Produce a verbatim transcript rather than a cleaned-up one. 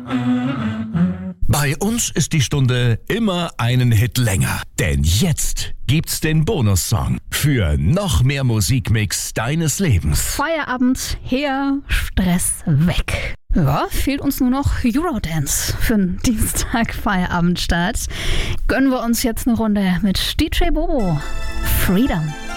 Bei uns ist die Stunde immer einen Hit länger. Denn jetzt gibt's den Bonussong für noch mehr Musikmix deines Lebens. Feierabend her, Stress weg. Ja, fehlt uns nur noch Eurodance für den Dienstag Feierabendstart. Gönnen wir uns jetzt eine Runde mit D J Bobo. Freedom.